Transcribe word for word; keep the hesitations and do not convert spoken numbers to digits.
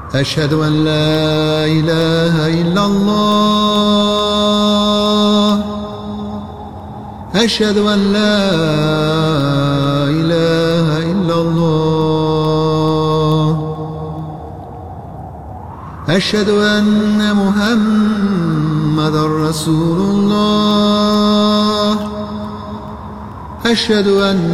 أشهد أن لا إله إلا الله أشهد أن لا إله إلا الله أشهد أن محمدًا رسول الله أشهد أن